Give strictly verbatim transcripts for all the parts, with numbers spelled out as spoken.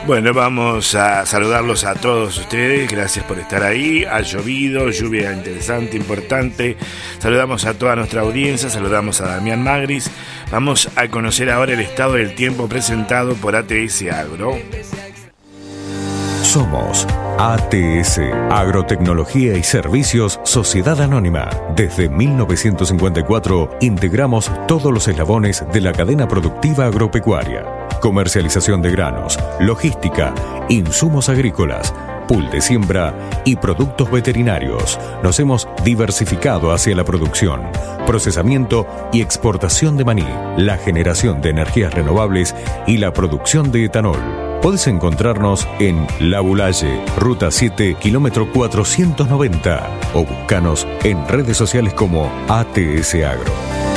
Bueno, vamos a saludarlos a todos ustedes, gracias por estar ahí. Ha llovido, lluvia interesante, importante. Saludamos a toda nuestra audiencia, saludamos a Damián Magris. Vamos a conocer ahora el estado del tiempo presentado por A T S Agro. Somos A T S, Agrotecnología y Servicios Sociedad Anónima. Desde mil novecientos cincuenta y cuatro integramos todos los eslabones de la cadena productiva agropecuaria. Comercialización de granos, logística, insumos agrícolas, pool de siembra y productos veterinarios. Nos hemos diversificado hacia la producción, procesamiento y exportación de maní, la generación de energías renovables y la producción de etanol. Podés encontrarnos en La Bulaye, Ruta siete, kilómetro cuatrocientos noventa, o buscanos en redes sociales como A T S Agro.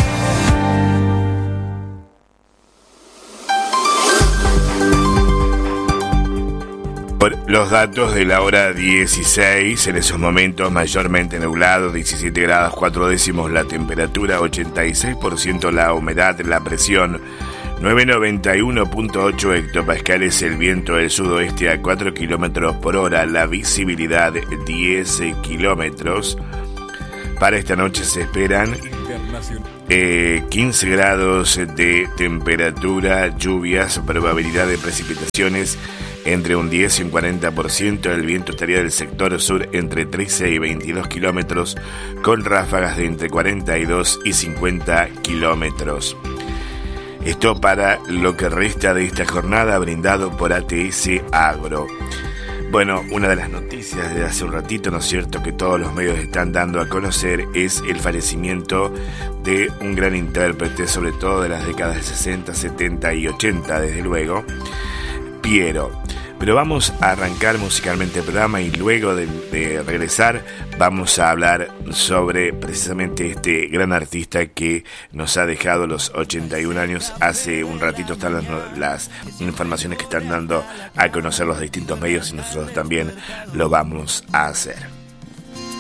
Los datos de la hora dieciséis, en esos momentos mayormente nublado, diecisiete grados cuatro décimos la temperatura, ochenta y seis por ciento la humedad, la presión novecientos noventa y uno punto ocho hectopascales, el viento del sudoeste a cuatro kilómetros por hora, la visibilidad diez kilómetros. Para esta noche se esperan eh, quince grados de temperatura, lluvias, probabilidad de precipitaciones entre un diez y un cuarenta por ciento, el viento estaría del sector sur entre trece y veintidós kilómetros, con ráfagas de entre cuarenta y dos y cincuenta kilómetros. Esto para lo que resta de esta jornada, brindado por A T S Agro. Bueno, una de las noticias de hace un ratito, ¿no es cierto?, que todos los medios están dando a conocer, es el fallecimiento de un gran intérprete, sobre todo de las décadas de sesenta, setenta y ochenta, desde luego, Piero. Pero vamos a arrancar musicalmente el programa y luego de, de regresar vamos a hablar sobre precisamente este gran artista que nos ha dejado los ochenta y un años. Hace un ratito están las, las informaciones que están dando a conocer los distintos medios y nosotros también lo vamos a hacer.